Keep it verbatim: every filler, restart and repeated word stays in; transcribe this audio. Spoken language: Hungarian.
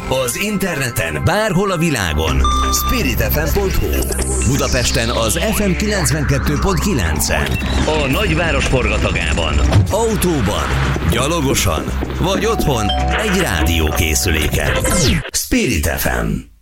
Az interneten bárhol a világon. spirit f m pont h u. Budapesten az ef em kilencvenkettő pont kilencen. A nagyváros forgatagában. Autóban, gyalogosan vagy otthon egy rádiókészüléken. Spirit ef em.